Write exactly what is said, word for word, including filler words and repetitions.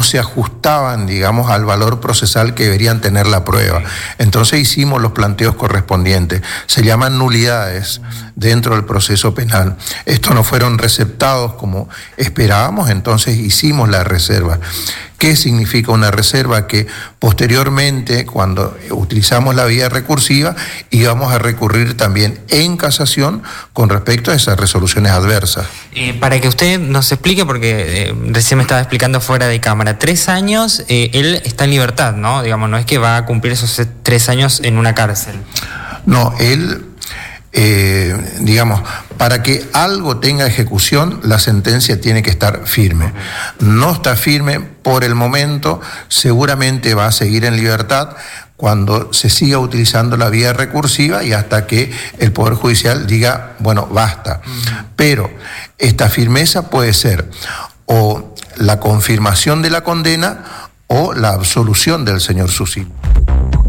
se ajustaban, digamos, al valor procesal que deberían tener la prueba. Entonces hicimos los planteos correspondientes. Se llaman nulidades dentro del proceso penal. Estos no fueron receptados como esperábamos, entonces hicimos la reserva. ¿Qué significa una reserva? Que posteriormente, cuando utilizamos la vía recursiva, íbamos a recurrir también en casación con respecto a esas resoluciones adversas. Eh, para que usted nos explique, porque eh, recién me estaba explicando fuera de cámara, tres años, eh, él está en libertad, ¿no? Digamos, no es que va a cumplir esos tres años en una cárcel. No, él... Eh, digamos, para que algo tenga ejecución, la sentencia tiene que estar firme. No está firme por el momento, seguramente va a seguir en libertad cuando se siga utilizando la vía recursiva y hasta que el Poder Judicial diga, bueno, basta. Pero esta firmeza puede ser o la confirmación de la condena o la absolución del señor Susino.